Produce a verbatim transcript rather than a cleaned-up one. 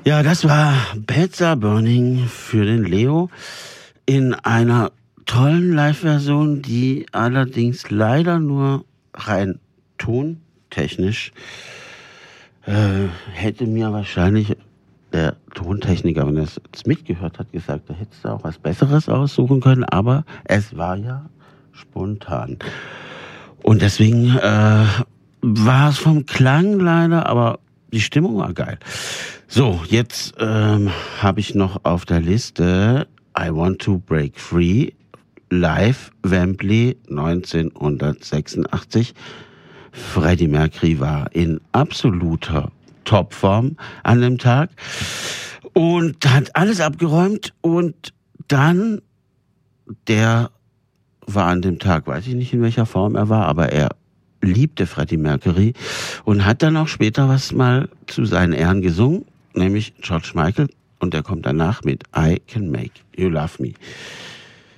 Ja, das war Pizza Burning für den Leo in einer tollen Live-Version, die allerdings leider nur rein tontechnisch äh, hätte mir wahrscheinlich der Tontechniker, wenn er es mitgehört hat, gesagt, da hättest du auch was Besseres aussuchen können, aber es war ja spontan. Und deswegen äh, war es vom Klang leider, aber die Stimmung war geil. So, jetzt ähm, habe ich noch auf der Liste I Want to Break Free, live Wembley neunzehnhundertsechsundachtzig. Freddie Mercury war in absoluter Topform an dem Tag und hat alles abgeräumt und dann, der war an dem Tag, weiß ich nicht in welcher Form er war, aber er liebte Freddie Mercury und hat dann auch später was mal zu seinen Ehren gesungen, nämlich George Michael, und der kommt danach mit I Can Make You Love Me.